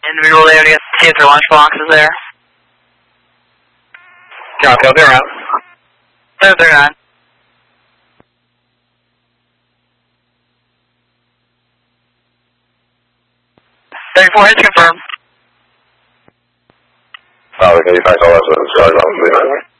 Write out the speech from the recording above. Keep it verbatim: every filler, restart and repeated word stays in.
Individual there to get see if their lunchbox is there. Copy, I'll be around. They're, they're not. thirty-four hits confirmed. Solid eighty-five, all that's